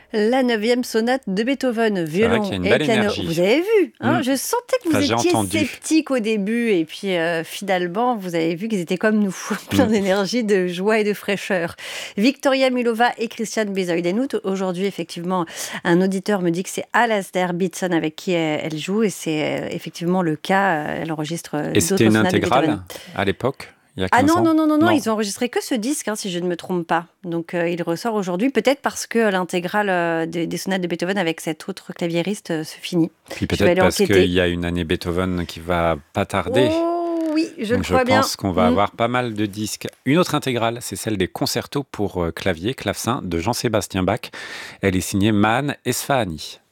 La 9e sonate de Beethoven, C'est vrai qu'il y violon a une et belle piano. énergie. Vous avez vu, Mm. je sentais que vous Enfin, j'ai étiez entendu. sceptique au début et puis finalement vous avez vu qu'ils étaient comme nous, plein Mm. d'énergie, de joie et de fraîcheur. Victoria Milova et Christian Besoidenhout. Aujourd'hui, effectivement, un auditeur me dit que c'est Alasdair Beatson avec qui elle joue et c'est effectivement le cas. Elle enregistre Et c'était d'autres une sonates de Beethoven. intégrale à l'époque, il y a Ah 15 non, ans? non, non, non, non, Non. ils ont enregistré que ce disque, si je ne me trompe pas. Donc il ressort aujourd'hui, peut-être parce que l'intégrale des sonates de Beethoven avec cet autre claviériste se finit. Puis Je vais peut-être aller parce qu'il enquêter. y a une année Beethoven qui va pas tarder. Oh oui, je le Donc je crois bien. pense qu'on va avoir pas mal de disques. Une autre intégrale, c'est celle des concertos pour clavier, clavecin de Jean-Sébastien Bach. Elle est signée Mahan Esfahani.